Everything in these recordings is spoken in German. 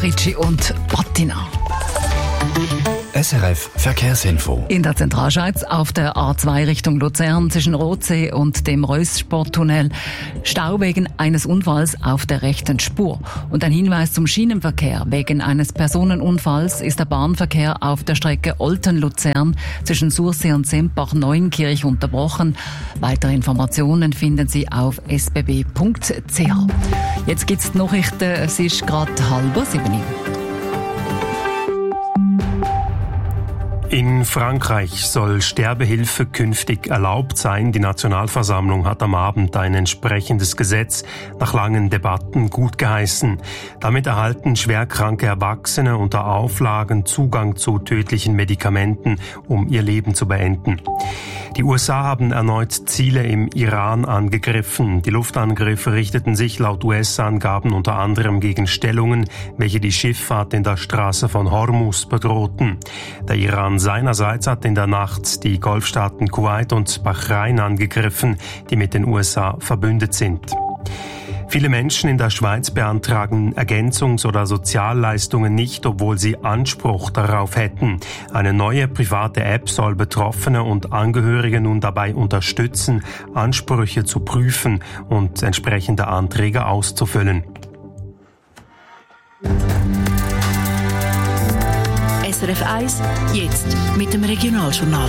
Ricci und Ottina. SRF Verkehrsinfo. In der Zentralschweiz auf der A2 Richtung Luzern zwischen Rothsee und dem Reuss-Sporttunnel Stau wegen eines Unfalls auf der rechten Spur. Und ein Hinweis zum Schienenverkehr. Wegen eines Personenunfalls ist der Bahnverkehr auf der Strecke Olten-Luzern zwischen Sursee und Sempach-Neunkirch unterbrochen. Weitere Informationen finden Sie auf sbb.ch. Jetzt gibt's die Nachrichten. Es ist gerade 6:30. In Frankreich soll Sterbehilfe künftig erlaubt sein. Die Nationalversammlung hat am Abend ein entsprechendes Gesetz nach langen Debatten gutgeheißen. Damit erhalten schwerkranke Erwachsene unter Auflagen Zugang zu tödlichen Medikamenten, um ihr Leben zu beenden. Die USA haben erneut Ziele im Iran angegriffen. Die Luftangriffe richteten sich laut US-Angaben unter anderem gegen Stellungen, welche die Schifffahrt in der Straße von Hormuz bedrohten. Der Iran seinerseits hat in der Nacht die Golfstaaten Kuwait und Bahrain angegriffen, die mit den USA verbündet sind. Viele Menschen in der Schweiz beantragen Ergänzungs- oder Sozialleistungen nicht, obwohl sie Anspruch darauf hätten. Eine neue private App soll Betroffene und Angehörige nun dabei unterstützen, Ansprüche zu prüfen und entsprechende Anträge auszufüllen. SRF 1, jetzt mit dem Regionaljournal.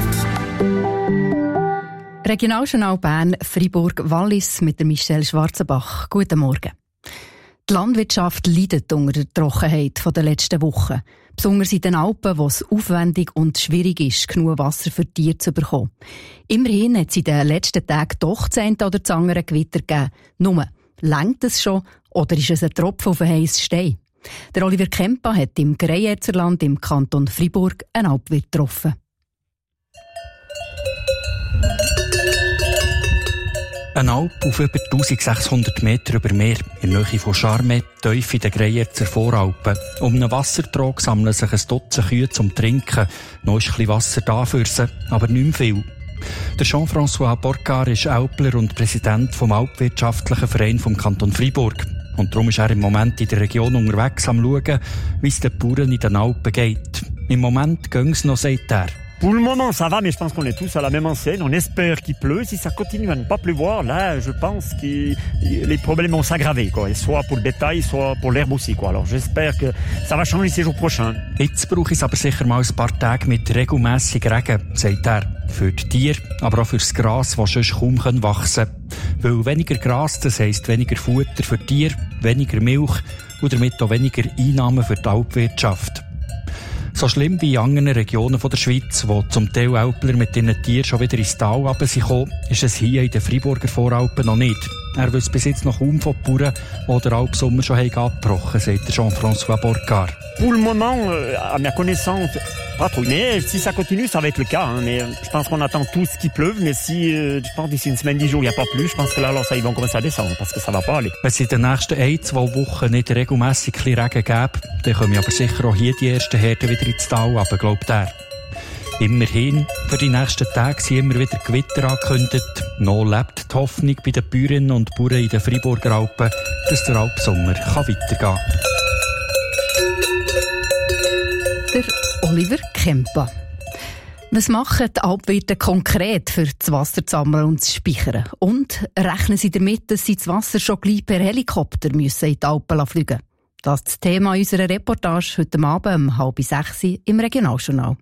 Regionaljournal Bern, Fribourg, Wallis mit der Michelle Schwarzenbach. Guten Morgen. Die Landwirtschaft leidet unter der Trockenheit der letzten Wochen. Besonders in den Alpen, wo es aufwendig und schwierig ist, genug Wasser für die Tiere zu bekommen. Immerhin hat es in den letzten Tagen doch das eine oder das andere Gewitter gegeben. Nur, reicht es schon oder ist es ein Tropfen auf einen heissen Stein? Der Oliver Kempa hat im Greyerzer-Land im Kanton Fribourg einen Alpwirt getroffen. Ein Alp auf über 1600 Meter über Meer, in der Nähe von Charmet, tief in den Greyerzer Voralpen. Um einen Wassertrog sammeln sich ein Dutzend Kühe zum Trinken. Noch ist ein bisschen Wasser da für sie, aber nicht mehr viel. Der Jean-François Borcard ist Alpler und Präsident vom Alpwirtschaftlichen Verein vom Kanton Fribourg. Und darum ist er im Moment in der Region unterwegs am schauen, wie es den Bauern in den Alpen geht. Im Moment gehen es noch, sagt er. Pour le moment, ça va, mais je pense qu'on est tous à la même enseigne. On espère qu'il pleut. Si ça continue à ne pas pleuvoir, là, je pense que les problèmes vont s'aggraver, quoi. Soit pour le bétail, soit pour l'herbe aussi, quoi. Alors, j'espère que ça va changer ces jours prochains. Jetzt brauche ich es aber sicher mal ein paar Tage mit regelmässig Regen, sagt er. Für die Tiere, aber auch für das Gras, das sonst kaum wachsen kann. Weil weniger Gras, das heisst weniger Futter für die Tiere, weniger Milch und damit auch weniger Einnahmen für die Alpwirtschaft. So schlimm wie in anderen Regionen der Schweiz, wo zum Teil Alpler mit ihren Tieren schon wieder ins Tal runtergekommen sind, ist es hier in den Friburger Voralpen noch nicht. Er wüsste bis jetzt noch kaum von Bauern, die den Alpsommer schon abgebrochen haben, sagt Jean-François Borcard. Pour le moment, à ma connaissance, pas trop. Mais si ça continue, ça va être le cas. Hein. Mais je pense qu'on attend tous qu'il pleuve. Mais si, je pense d'ici une semaine, 10 jours, il n'y a pas plus, je pense que là, alors, ça, ils vont commencer à descendre, parce que ça va pas aller. Wenn es in den nächsten 1-2 Wochen nicht regelmässig ein bisschen Regen gäbe, dann kommen aber sicher auch hier die ersten Herden wieder ins Tal runter, glaubt er. Immerhin, für die nächsten Tage sind immer wieder Gewitter angekündigt. Noch lebt die Hoffnung bei den Bäuerinnen und Bauern in den Friburger Alpen, dass der Alpsommer weitergehen kann. Der Oliver Kempa. Was machen die Alpwirte konkret für das Wasser zu sammeln und zu speichern? Und rechnen sie damit, dass sie das Wasser schon gleich per Helikopter müssen in die Alpen fliegen müssen? Das ist das Thema unserer Reportage heute Abend um 5:30 im Regionaljournal.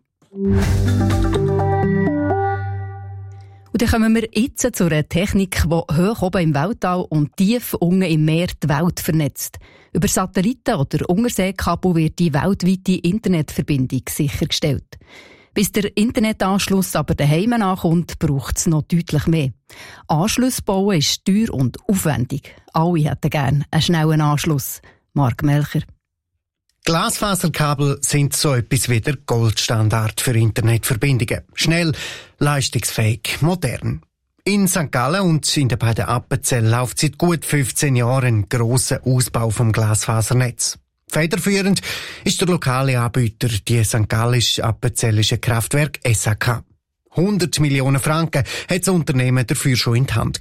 Und dann kommen wir jetzt zu einer Technik, die hoch oben im Weltall und tief unten im Meer die Welt vernetzt. Über Satelliten oder Unterseekabel wird die weltweite Internetverbindung sichergestellt. Bis der Internetanschluss aber daheim ankommt, braucht es noch deutlich mehr. Anschluss bauen ist teuer und aufwendig. Alle hätten gerne einen schnellen Anschluss. Marc Melcher. Glasfaserkabel sind so etwas wie der Goldstandard für Internetverbindungen. Schnell, leistungsfähig, modern. In St. Gallen und in den beiden Appenzell läuft seit gut 15 Jahren ein grosser Ausbau vom Glasfasernetz. Federführend ist der lokale Anbieter, die St. Gallisch-Appenzellische Kraftwerk SAK. 100 Millionen Franken hat das Unternehmen dafür schon in die Hand genommen.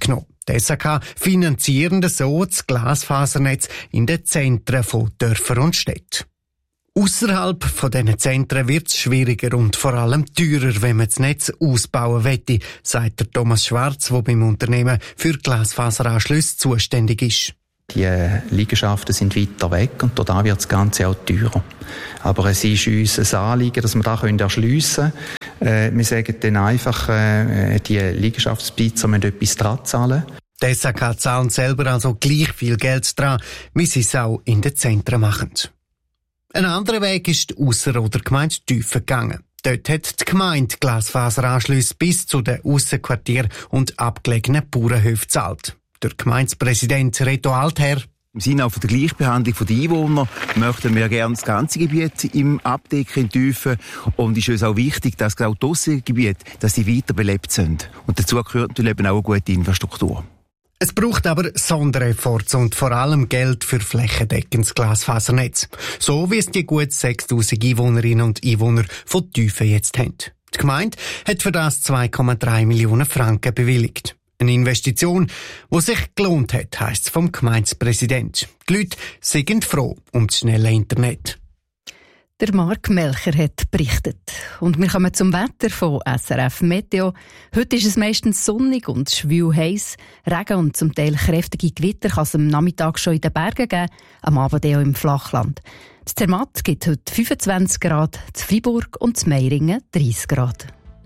Die SAK finanzieren so das Glasfasernetz in den Zentren von Dörfern und Städten. Ausserhalb von diesen Zentren wird es schwieriger und vor allem teurer, wenn man das Netz ausbauen möchte, sagt der Thomas Schwarz, der beim Unternehmen für Glasfaseranschlüsse zuständig ist. Die Liegenschaften sind weiter weg und da wird das Ganze auch teurer. Aber es ist uns ein Anliegen, dass wir da erschliessen können. Wir sagen dann einfach, die Liegenschaftsbesitzer müssen etwas dran zahlen. Die SAK zahlen selber also gleich viel Geld dran, wie sie es auch in den Zentren machen. Ein anderer Weg ist die Ausserrhoder Gemeinde Tüfen gegangen. Dort hat die Gemeinde Glasfaseranschlüsse bis zu den Aussenquartieren und abgelegenen Bauernhöfen gezahlt. Der Gemeindepräsident Reto Altherr: Im Sinne auch der Gleichbehandlung der Einwohner möchten wir gerne das ganze Gebiet im Abdecken in Tüfen. Und es ist uns auch wichtig, dass auch die Aussengebiete, dass sie weiter belebt sind. Und dazu gehört natürlich eben auch eine gute Infrastruktur. Es braucht aber Sonderefforts und vor allem Geld für flächendeckendes Glasfasernetz. So wie es die gut 6000 Einwohnerinnen und Einwohner von Tüfen jetzt haben. Die Gemeinde hat für das 2,3 Millionen Franken bewilligt. Eine Investition, die sich gelohnt hat, heisst es vom Gemeindepräsident. Die Leute sind froh um das schnelle Internet. Der Marc Melcher hat berichtet. Und wir kommen zum Wetter von SRF Meteo. Heute ist es meistens sonnig und schwül heiß. Regen und zum Teil kräftige Gewitter kann es am Nachmittag schon in den Bergen geben, am Abend auch im Flachland. Das Zermatt gibt heute 25 Grad, zu Freiburg und zu Meiringen 30 Grad.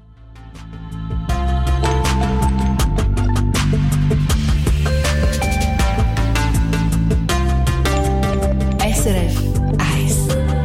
SRF 1.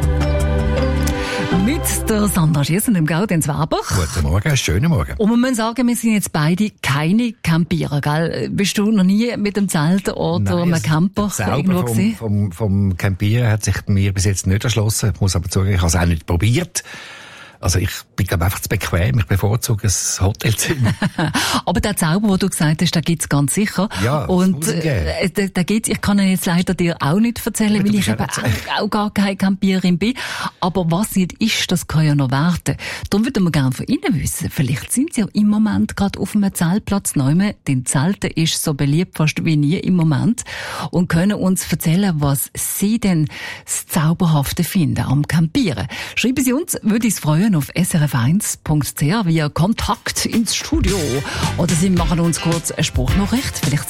Mit der Sandra Schiess und dem Gaudenz Weber. Guten Morgen, schönen Morgen. Und wir müssen sagen, wir sind jetzt beide keine Campierer, gell? Bist du noch nie mit dem Zelt oder einem Camper irgendwo gesehen? Vom Campieren hat sich mir bis jetzt nicht erschlossen. Ich muss aber zugeben, ich habe es auch nicht probiert. Also ich bin glaube einfach zu bequem. Ich bevorzuge ein Hotelzimmer. Aber der Zauber, den du gesagt hast, den gibt's ganz sicher. Ja, und da gibt's. Ich kann ihn jetzt leider dir auch nicht erzählen, weil ich eben auch gar keine Campiererin bin. Aber was nicht ist, das kann ja noch warten. Darum würden wir gerne von Ihnen wissen. Vielleicht sind Sie ja im Moment gerade auf einem Zeltplatz neu. Denn Zelten ist so beliebt fast wie nie im Moment. Und können uns erzählen, was Sie denn das Zauberhafte finden am Campieren. Schreiben Sie uns, würde ich es freuen, auf srf1.ch via Kontakt ins Studio. Oder Sie machen uns kurz eine Spruchnachricht. Vielleicht